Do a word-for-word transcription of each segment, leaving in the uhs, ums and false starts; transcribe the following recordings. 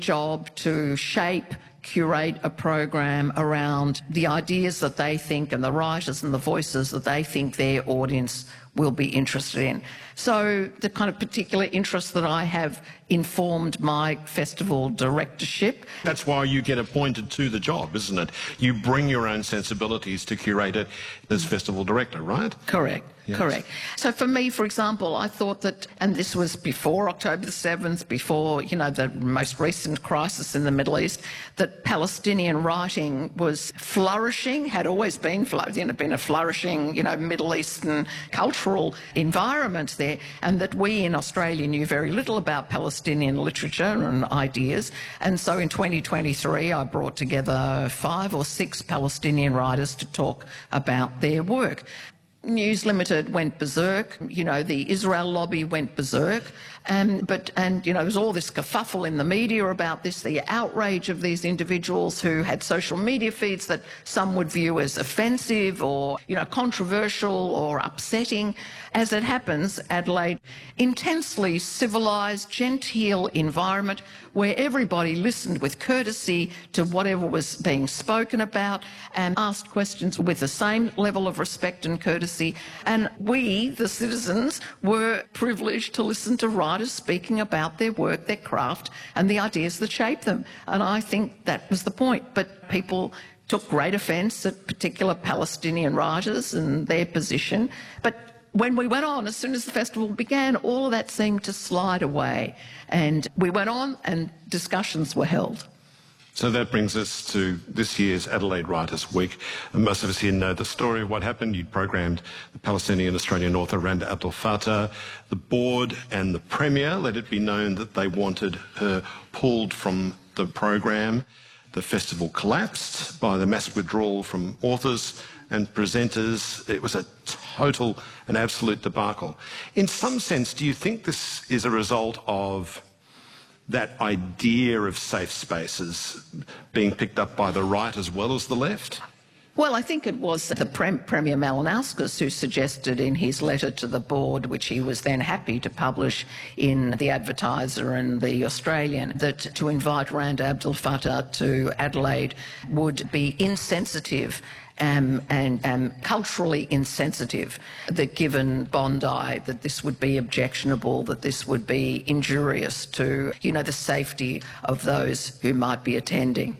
job to shape, curate a program around the ideas that they think and the writers and the voices that they think their audience will be interested in. So the kind of particular interest that I have informed my festival directorship. That's why you get appointed to the job, isn't it? You bring your own sensibilities to curate it as festival director, right? Correct. Yes. Correct. So for me, for example, I thought that, and this was before October the seventh, before, you know, the most recent crisis in the Middle East, that Palestinian writing was flourishing, had always been, you know, been a flourishing, you know, Middle Eastern cultural environment there, and that we in Australia knew very little about Palestinian literature and ideas. And so in twenty twenty-three, I brought together five or six Palestinian writers to talk about their work. News Limited went berserk, you know, the Israel lobby went berserk, um, but, and, you know, there was all this kerfuffle in the media about this, the outrage of these individuals who had social media feeds that some would view as offensive or, you know, controversial or upsetting. As it happens, Adelaide, intensely civilised, genteel environment where everybody listened with courtesy to whatever was being spoken about and asked questions with the same level of respect and courtesy. And we, the citizens, were privileged to listen to writers speaking about their work, their craft, and the ideas that shape them. And I think that was the point. But people took great offence at particular Palestinian writers and their position. But when we went on, as soon as the festival began, all of that seemed to slide away. And we went on and discussions were held. So that brings us to this year's Adelaide Writers' Week. And most of us here know the story of what happened. You'd programmed the Palestinian Australian author Randa Abdel Fattah. The board and the Premier let it be known that they wanted her pulled from the program. The festival collapsed by the mass withdrawal from authors and presenters. It was a total and absolute debacle. In some sense, do you think this is a result of that idea of safe spaces being picked up by the right as well as the left? Well, I think it was the Prem Premier Malinauskas who suggested in his letter to the board, which he was then happy to publish in the Advertiser and the Australian, that to invite Randa Abdel Fattah to Adelaide would be insensitive Um, and um, culturally insensitive, that given Bondi, that this would be objectionable, that this would be injurious to, you know, the safety of those who might be attending.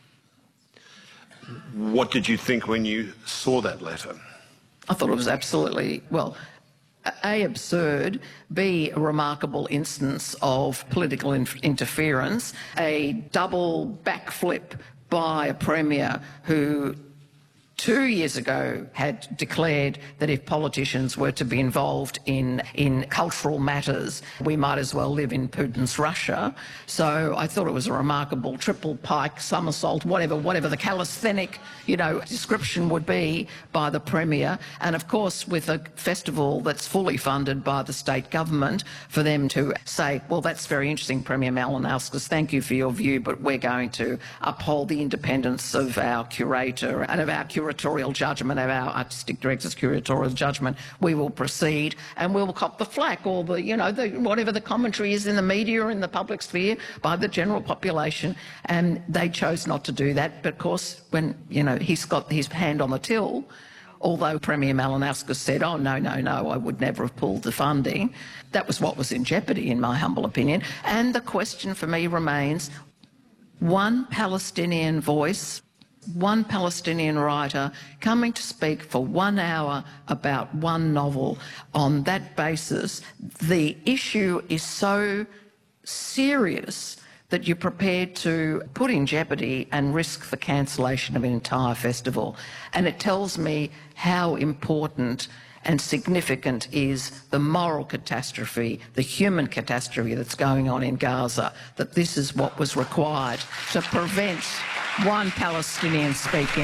What did you think when you saw that letter? I thought it was absolutely, well, A, absurd, B, a remarkable instance of political in interference, a double backflip by a Premier who two years ago had declared that if politicians were to be involved in, in cultural matters, we might as well live in Putin's Russia. So I thought it was a remarkable triple pike, somersault, whatever, whatever the calisthenic, you know, description would be by the Premier. And of course, with a festival that's fully funded by the state government, for them to say, well, that's very interesting, Premier Malinauskas, thank you for your view, but we're going to uphold the independence of our curator and of our curator curatorial judgment, of our artistic director's curatorial judgment. We will proceed and we'll cop the flack or the, you know, the, whatever the commentary is in the media or in the public sphere by the general population. And they chose not to do that. But of course, when, you know, he's got his hand on the till, although Premier Malinauskas said, oh, no, no, no, I would never have pulled the funding, that was what was in jeopardy, in my humble opinion. And the question for me remains, one Palestinian voice, one Palestinian writer coming to speak for one hour about one novel. On that basis, the issue is so serious that you're prepared to put in jeopardy and risk the cancellation of an entire festival. And it tells me how important and significant is the moral catastrophe, the human catastrophe that's going on in Gaza, that this is what was required to prevent one Palestinian speaking.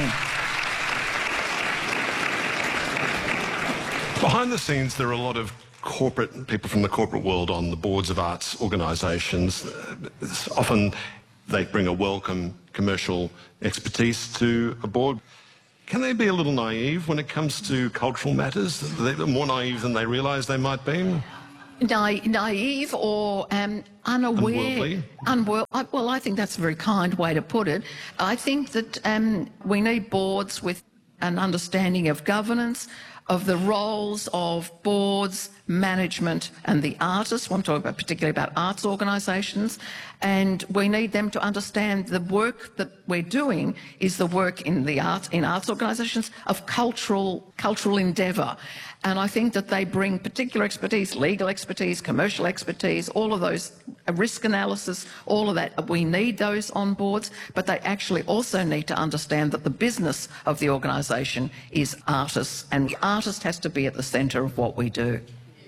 Behind the scenes, there are a lot of corporate people from the corporate world on the boards of arts organisations. Often they bring a welcome commercial expertise to a board. Can they be a little naive when it comes to cultural matters? They're more naive than they realise they might be? Na- naive or um, unaware. Unworldly. Unwor- I, well, I think that's a very kind way to put it. I think that um, we need boards with an understanding of governance, of the roles of boards, management and the artists. Well, I'm talking about particularly about arts organisations, and we need them to understand the work that we're doing is the work in the art in arts organisations of cultural cultural endeavour. And I think that they bring particular expertise, legal expertise, commercial expertise, all of those, risk analysis, all of that. We need those on boards, but they actually also need to understand that the business of the organisation is artists, and the artist has to be at the centre of what we do.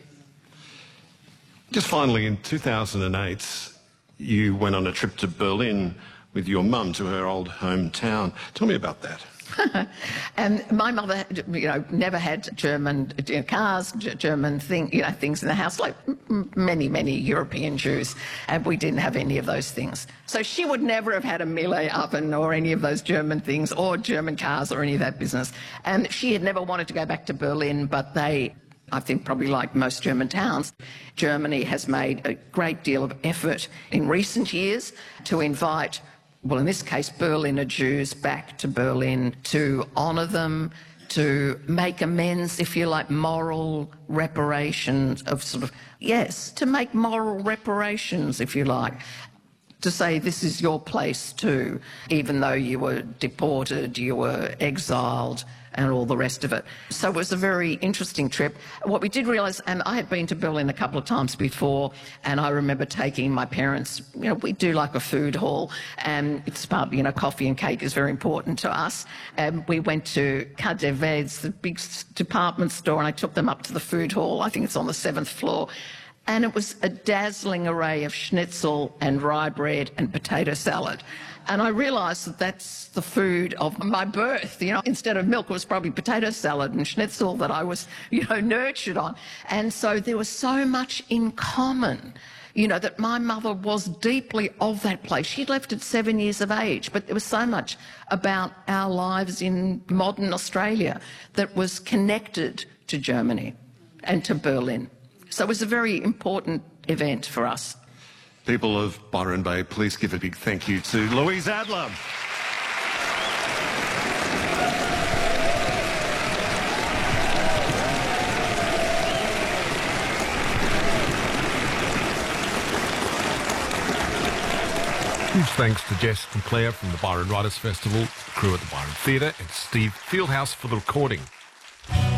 Just finally, in two thousand eight, you went on a trip to Berlin with your mum to her old hometown. Tell me about that. And my mother, you know, never had German you know, cars, G- German thing, you know, things in the house, like m- many, many European Jews, and we didn't have any of those things. So she would never have had a Miele oven or any of those German things, or German cars or any of that business. And she had never wanted to go back to Berlin, but they, I think probably like most German towns, Germany has made a great deal of effort in recent years to invite, well, in this case, Berliner Jews back to Berlin, to honour them, to make amends, if you like, moral reparations of sort of, yes, to make moral reparations, if you like, to say this is your place too, even though you were deported, you were exiled, and all the rest of it. So it was a very interesting trip. What we did realise, and I had been to Berlin a couple of times before, and I remember taking my parents, you know, we do like a food hall, and it's part, you know, coffee and cake is very important to us. And we went to K D V's, the big department store, and I took them up to the food hall. I think it's on the seventh floor. And it was a dazzling array of schnitzel and rye bread and potato salad. And I realised that that's the food of my birth. You know, instead of milk, it was probably potato salad and schnitzel that I was, you know, nurtured on. And so there was so much in common, you know, that my mother was deeply of that place. She'd left at seven years of age, but there was so much about our lives in modern Australia that was connected to Germany and to Berlin. So it was a very important event for us. People of Byron Bay, please give a big thank you to Louise Adler. Huge thanks to Jess and Claire from the Byron Writers Festival, the crew at the Byron Theatre, and Steve Fieldhouse for the recording.